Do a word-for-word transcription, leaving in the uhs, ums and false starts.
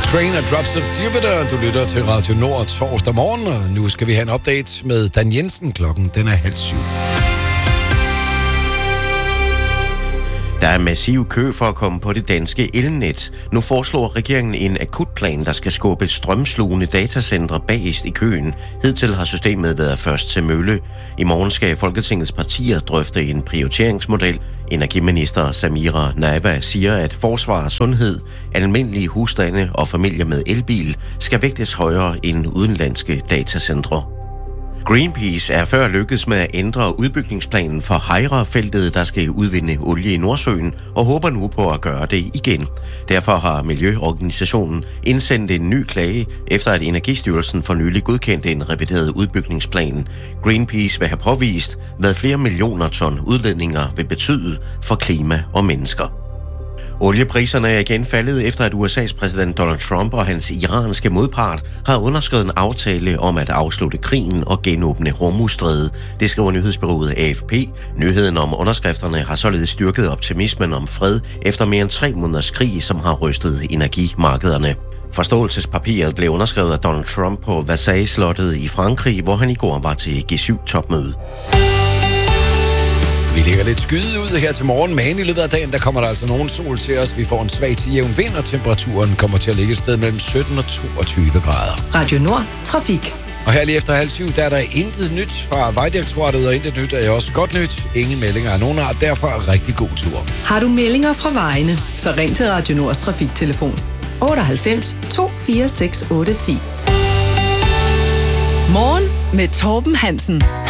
Train og Drops of Jupiter. Du lytter til Radio Nord torsdag morgen, og nu skal vi have en update med Dan Jensen. Klokken den er halv syv. Der er massiv kø for at komme på det danske elnet. Nu foreslår regeringen en akutplan, der skal skubbe strømslugende datacentre bagest i køen. Hidtil har systemet været først til mølle. I morgen skal Folketingets partier drøfte en prioriteringsmodel. Energiminister Samira Nawa siger, at forsvar, sundhed, almindelige husstande og familier med elbil skal vægtes højere end udenlandske datacentre. Greenpeace er før lykkedes med at ændre udbygningsplanen for Hejra-feltet, der skal udvinde olie i Nordsøen, og håber nu på at gøre det igen. Derfor har Miljøorganisationen indsendt en ny klage, efter at Energistyrelsen for nylig godkendte en revideret udbygningsplan. Greenpeace vil have påvist, hvad flere millioner ton udledninger vil betyde for klima og mennesker. Oliepriserne er igen faldet efter, at U S A's præsident Donald Trump og hans iranske modpart har underskrevet en aftale om at afslutte krigen og genåbne Hormuzstrædet. Det skriver nyhedsbureauet A F P. Nyheden om underskrifterne har således styrket optimismen om fred efter mere end tre måneders krig, som har rystet energimarkederne. Forståelsespapiret blev underskrevet af Donald Trump på Versailles-slottet i Frankrig, hvor han i går var til G syv-topmøde. Vi ligger lidt skyet ud her til morgen, men i løbet af dagen, der kommer der altså nogen sol til os. Vi får en svag til jævn vind, og temperaturen kommer til at ligge et sted mellem sytten og toogtyve grader. Radio Nord. Trafik. Og her lige efter halv syv, der er der intet nyt fra Vejdirektoratet, og intet nyt er også godt nyt. Ingen meldinger af nogen art, derfor rigtig god tur. Har du meldinger fra vejene, så ring til Radio Nords trafiktelefon otteoghalvfems to fire seks otte ti. Morgen med Torben Hansen.